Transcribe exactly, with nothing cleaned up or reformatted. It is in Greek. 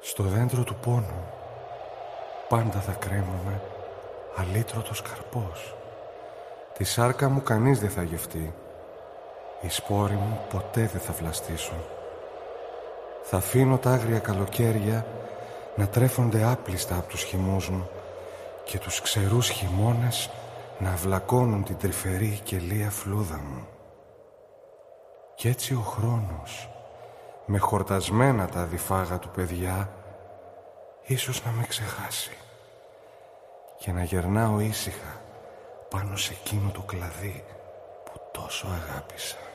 Στο δέντρο του πόνου πάντα θα κρέμομαι αλήτρωτος καρπός. Τη σάρκα μου κανείς δεν θα γευτεί, οι σπόροι μου ποτέ δεν θα βλαστήσουν. Θα αφήνω τα άγρια καλοκαίρια να τρέφονται άπλιστα από τους χυμούς μου και τους ξερούς χειμώνες να αυλακώνουν την τρυφερή και λία φλούδα μου. Κι έτσι ο χρόνος, με χορτασμένα τα αδιφάγα του παιδιά, ίσως να με ξεχάσει και να γερνάω ήσυχα πάνω σε εκείνο το κλαδί που τόσο αγάπησα.